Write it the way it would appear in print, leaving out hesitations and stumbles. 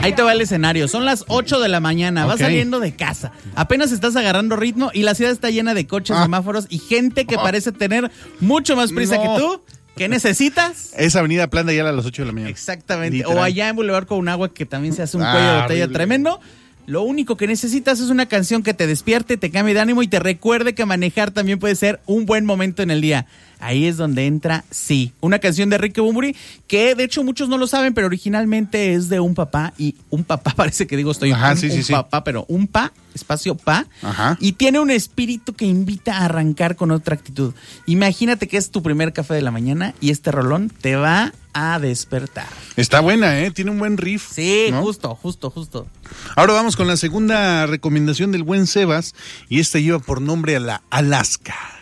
Ahí te va el escenario. Son las 8 de la mañana. Vas saliendo de casa. Apenas estás agarrando ritmo y la ciudad está llena de coches, semáforos y gente que parece tener mucho más prisa que tú. ¿Qué necesitas? Esa avenida Plan de Ayala a las 8 de la mañana. Exactamente. Literal. O allá en Boulevard Counagua, que también se hace un cuello de botella tremendo. Lo único que necesitas es una canción que te despierte, te cambie de ánimo y te recuerde que manejar también puede ser un buen momento en el día. Ahí es donde entra Sí, una canción de Enrique Bunbury que de hecho muchos no lo saben, pero originalmente es de un papá y un papá parece que digo estoy papá, pero un pa, espacio pa, y tiene un espíritu que invita a arrancar con otra actitud. Imagínate que es tu primer café de la mañana y este rolón te va a despertar. Está buena, tiene un buen riff. Sí, ¿no? justo. Ahora vamos con la segunda recomendación del buen Sebas y esta lleva por nombre a la Alaska.